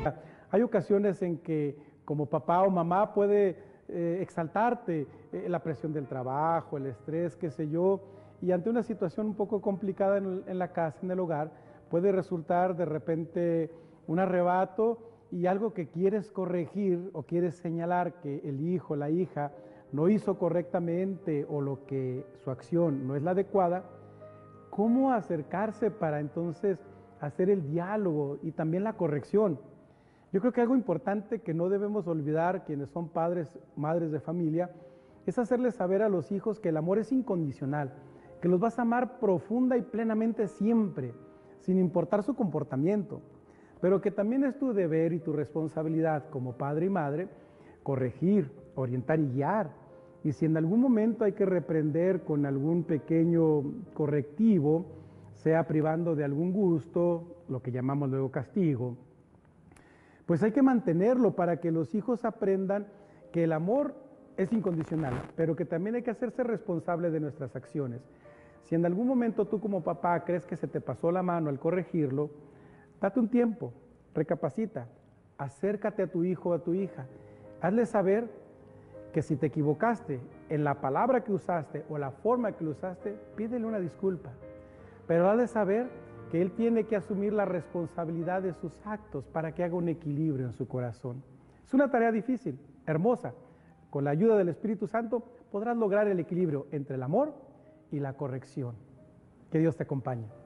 Hay ocasiones en que como papá o mamá puede exaltarte la presión del trabajo, el estrés, qué sé yo, y ante una situación un poco complicada en la casa, en el hogar, puede resultar de repente un arrebato y algo que quieres corregir o quieres señalar que el hijo, la hija no hizo correctamente o lo que su acción no es la adecuada. ¿Cómo acercarse para entonces hacer el diálogo y también la corrección? Yo creo que algo importante que no debemos olvidar quienes son padres, madres de familia, es hacerles saber a los hijos que el amor es incondicional, que los vas a amar profunda y plenamente siempre, sin importar su comportamiento, pero que también es tu deber y tu responsabilidad como padre y madre corregir, orientar y guiar. Y si en algún momento hay que reprender con algún pequeño correctivo, sea privando de algún gusto, lo que llamamos luego castigo, pues hay que mantenerlo para que los hijos aprendan que el amor es incondicional, pero que también hay que hacerse responsable de nuestras acciones. Si en algún momento tú como papá crees que se te pasó la mano al corregirlo, date un tiempo, recapacita, acércate a tu hijo o a tu hija, hazle saber que si te equivocaste en la palabra que usaste o la forma que lo usaste, pídele una disculpa, pero hazle saber que él tiene que asumir la responsabilidad de sus actos para que haga un equilibrio en su corazón. Es una tarea difícil, hermosa. Con la ayuda del Espíritu Santo podrás lograr el equilibrio entre el amor y la corrección. Que Dios te acompañe.